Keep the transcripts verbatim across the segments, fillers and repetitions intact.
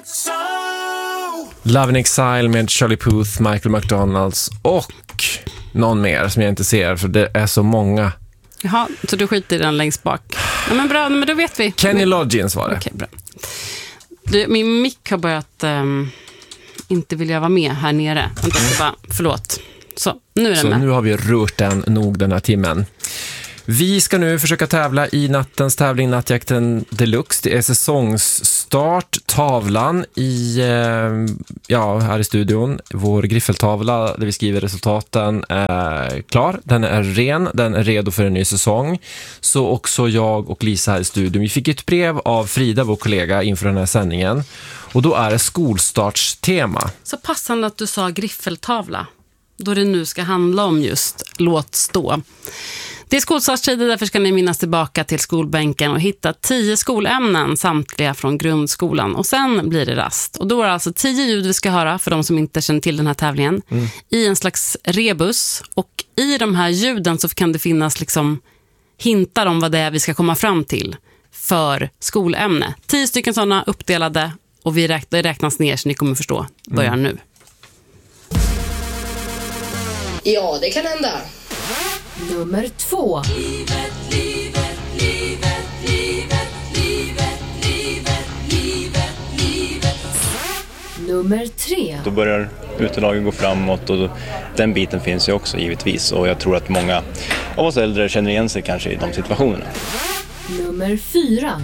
Love in Exile med Charlie Puth, Michael McDonalds och någon mer som jag inte ser för det är så många. Jaha, så du skiter i den längst bak. Ja, men bra, men då vet vi. Kenny Loggins var det. Okej, bra. Du, min mick har börjat um, inte vilja vara med här nere. Vänta, jag ska bara, förlåt. Så, nu är den Så med. nu har vi rört den nog den här timmen. Vi ska nu försöka tävla i nattens tävling Nattjakten Deluxe. Det är säsongsstart. Tavlan i, ja, här i studion. Vår griffeltavla där vi skriver resultaten är klar. Den är ren. Den är redo för en ny säsong. Så också jag och Lisa här i studion. Vi fick ett brev av Frida, vår kollega, inför den här sändningen. Och då är det skolstartstema. Så passande att du sa griffeltavla. Då det nu ska handla om just låt stå. Det är skolstartstider, därför ska ni minnas tillbaka till skolbänken och hitta tio skolämnen, samtliga från grundskolan. Och sen blir det rast. Och då är det alltså tio ljud vi ska höra, för de som inte känner till den här tävlingen, mm. i en slags rebus. Och i de här ljuden så kan det finnas liksom hintar om vad det är vi ska komma fram till för skolämne. Tio stycken sådana uppdelade och vi räknas, räknas ner så ni kommer förstå. Börjar mm. nu. Ja, det kan hända. Nummer två. Livet, livet, livet, livet, livet, livet, livet, livet. Nummer tre. Då börjar utelaget gå framåt och då, den biten finns ju också givetvis. Och jag tror att många av oss äldre känner igen sig kanske i de situationerna. Nummer fyra.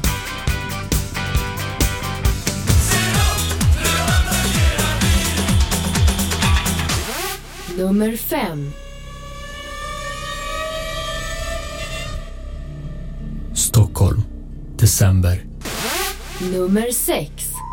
Nummer fem. Stockholm, december. Nummer sex.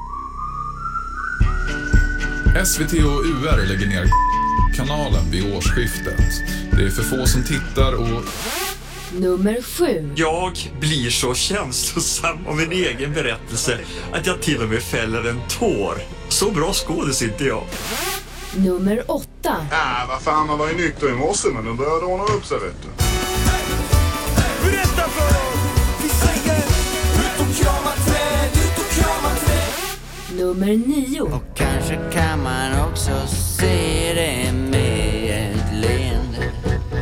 S V T och U R lägger ner kanalen vid årsskiftet. Det är för få som tittar och... Nummer sju. Jag blir så känslosam av min egen berättelse att jag till och med fäller en tår. Så bra skådis inte jag. Nummer åtta. Ja, vad fan, man var ju nykter i morse, men nu började ordna upp sig, vet du. Berätta för dem! Vi säger ut och krama träd, ut och krama träd. Nummer nio. Och kanske kan man också se det med ett leende.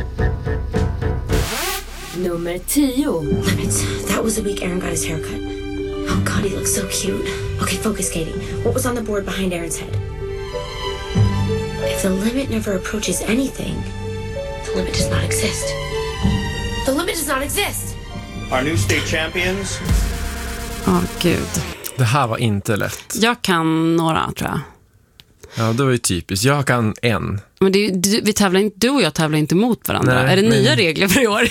Nummer tio. Limits. That was the week Aaron got his haircut. Oh God, he looks so cute. Okay, focus, Katie. What was on the board behind Aaron's head? If the limit never approaches anything, the limit does not exist. The limit does not exist. Our new state champions. Åh, oh, gud. Det här var inte lätt. Jag kan några, tror jag. Ja, det var ju typiskt. Jag kan en. Men det är, du, vi tävlar inte, du och jag tävlar inte mot varandra. Nej, är det men... nya regler för i år?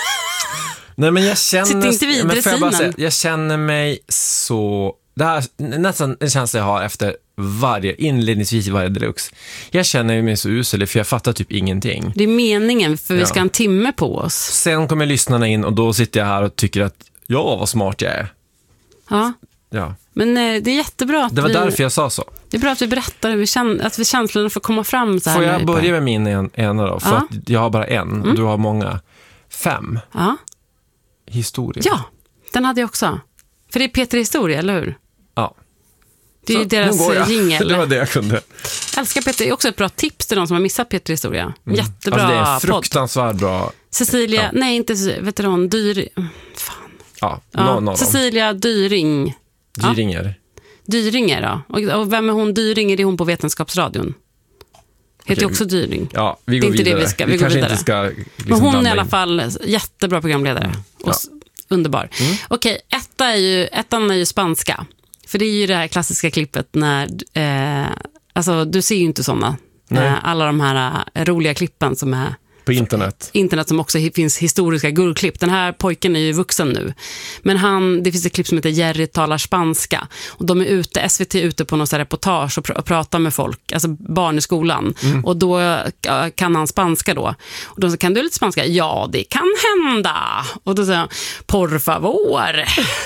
Nej, men jag känner... Sitter inte vidare, men får jag, bara Simon? säga, jag känner mig så... Det här nästan en känsla jag har efter varje, inledningsvis i varje deluxe. Jag känner mig så usel för jag fattar typ ingenting. Det är meningen, för vi ja. ska ha en timme på oss. Sen kommer lyssnarna in och då sitter jag här och tycker att ja, vad smart jag är. Ja. Ja. Men eh, det är jättebra att det var vi, därför jag sa så. Det är bra att vi berättar det, vi känner, att vi känslorna får komma fram så här. Får jag börja med min en, ena då? För ja. att jag har bara en och mm. du har många. Fem. Ja. Historia. Ja, den hade jag också. För det är Peter Historia, eller hur? Ja. Det är så, ju deras jingle. Det var det jag kunde. Älskar Peter. Det är också ett bra tips till de som har missat Peter Historia. Mm. Jättebra alltså det är en fruktansvärt podd. bra. Cecilia, ja. nej inte, vet du hon, Dyr... Fan. Ja, ja. någon Cecilia Dyring. Dyringer. Ja. Dyringer, ja. Och, och vem är hon? Dyringer, det är hon på Vetenskapsradion. Heter okay. också Dyring. Ja, vi går det är inte vidare. det vi ska, vi, vi går kanske vidare. Inte ska, liksom, men hon är i alla fall jättebra programledare. Mm. Och ja. Underbar. Mm. Okej, etta är ju, ettan är ju spanska. För det är ju det här klassiska klippet när, eh, alltså du ser ju inte sådana. Eh, alla de här eh, roliga klippen som är på internet. Internet som också finns historiska guldklipp. Den här pojken är ju vuxen nu. Men han, det finns ett klipp som heter Jerry talar spanska. Och de är ute, S V T är ute på någon så här reportage och, pr- och pratar med folk. Alltså barn i skolan. Mm. Och då kan han spanska då. Och då så, kan du lite spanska? Ja, det kan hända. Och då säger han, por favor.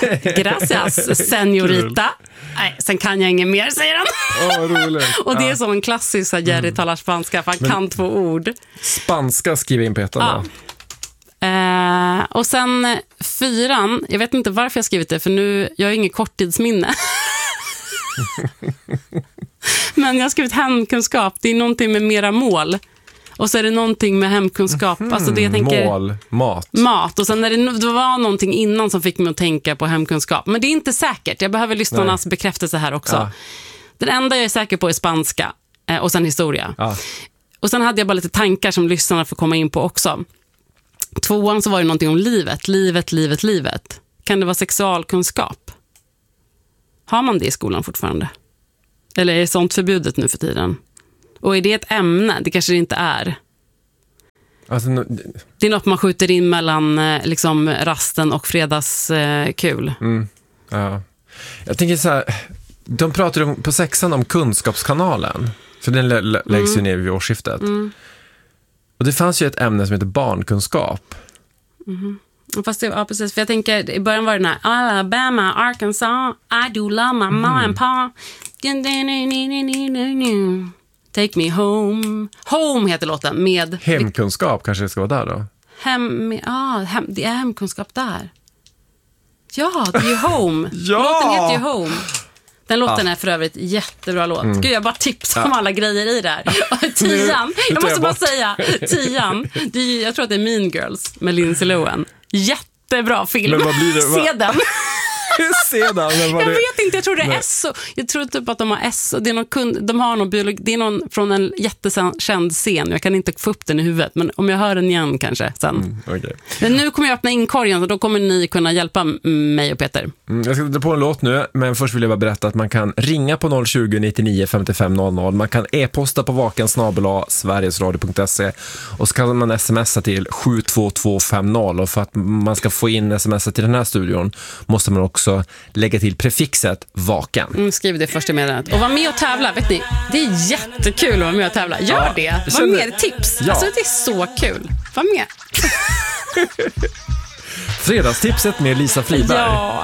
Gracias, señorita. Nej, sen kan jag inget mer, säger han. Oh, roligt. Och det är som en klassisk Jerry mm. talar spanska, för han Men, kan två ord. Spanska skriver in på ettan. Ja. Eh, och sen fyran, jag vet inte varför jag skrivit det, för nu, jag har ingen korttidsminne. Men jag har skrivit hemkunskap. Det är någonting med mera mål. Och så är det någonting med hemkunskap. Mm, alltså det jag tänker, mål, mat. Mat. Och sen är det, det var någonting innan som fick mig att tänka på hemkunskap. Men det är inte säkert. Jag behöver lyssnarnas Nej. bekräftelse här också. Ja. Den enda jag är säker på är spanska. Eh, och sen historia. Ja. Och sen hade jag bara lite tankar som lyssnarna får komma in på också. Tvåan så var det någonting om livet. Livet, livet, livet. Kan det vara sexualkunskap? Har man det i skolan fortfarande? Eller är sånt förbjudet nu för tiden? Och är det ett ämne? Det kanske det inte är. Alltså, det är något man skjuter in mellan liksom, rasten och fredagskul. Mm, ja. Jag tänker så här, de pratar om, på sexan om kunskapskanalen. För den lä- lä- läggs ju ner vid årsskiftet. Mm. Och det fanns ju ett ämne som heter barnkunskap. Mm. Fast det, ja, precis. För jag tänker, i början var det den här Alabama, Arkansas, I do love my mom and pa. Take me home. Home heter låten med... Hemkunskap kanske det ska vara där då? Hem, ja, hem, det är hemkunskap där. Ja, det är ju Home. Ja! Låten heter ju Home. Den låten ja. är för övrigt jättebra låt. Mm. Gud, jag bara tipsar om ja. alla grejer i där. Och tian, jag måste bara säga, tian, det är, jag tror att det är Mean Girls med Lindsay Lohan. Jättebra film. Men vad blir det? Se den. Se den. Jag det... vet inte, jag tror det är S O. Jag tror typ att de har S O. Det är någon kund, de har någon biologi, det är någon från en jättekänd scen. Jag kan inte få upp den i huvudet, men om jag hör den igen kanske sen. Mm, okay. Men nu kommer jag öppna inkorgen, så då kommer ni kunna hjälpa mig och Peter. Mm, jag ska ta på en låt nu, men först vill jag bara berätta att man kan ringa på noll tjugo, nittionio, femtiofem noll noll. Man kan e-posta på vaken snabel-a sverigesradio punkt se och så kan man smsa till sju två två fem noll, och för att man ska få in sms till den här studion måste man också lägga till prefixet vaken. Mm, skriv det först i meddelandet. Och var med och tävla, vet ni? Det är jättekul att vara med och tävla. Gör ja, det. Var känner... med tips. Ja. Alltså det är så kul. Var med. Fredagstipset med Lisa Friberg. Ja.